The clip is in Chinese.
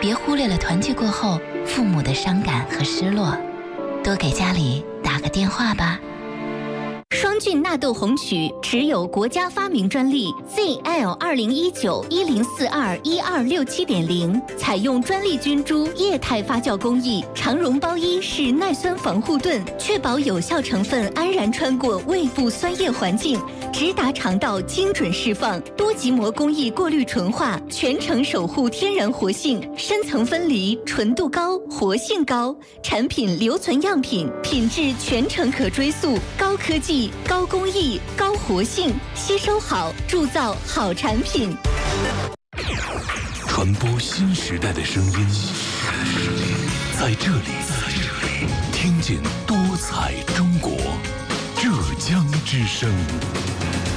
别忽略了团聚过后父母的伤感和失落，多给家里打个电话吧。 双菌纳豆红曲持有国家发明专利 ZL2019-1042-1267.0，采用专利菌株液态发酵工艺，长绒包衣式耐酸防护盾，确保有效成分安然穿过胃部酸液环境，直达肠道精准释放。多极膜工艺过滤纯化，全程守护天然活性，深层分离，纯度高，活性高。产品留存样品，品质全程可追溯，高科技、高工艺、高活性，吸收好，铸造好产品。 传播新时代的声音，在这里，听见多彩中国，浙江之声。